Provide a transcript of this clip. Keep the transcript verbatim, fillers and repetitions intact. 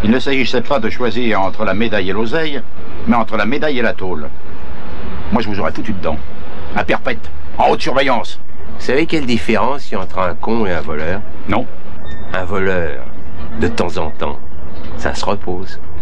Il ne s'agissait pas de choisir entre la médaille et l'oseille, mais entre la médaille et la tôle. Moi, je vous aurais foutu dedans. À perpète, en haute surveillance. Vous savez quelle différence il y a entre un con et un voleur? Non. Un voleur, de temps en temps, ça se repose.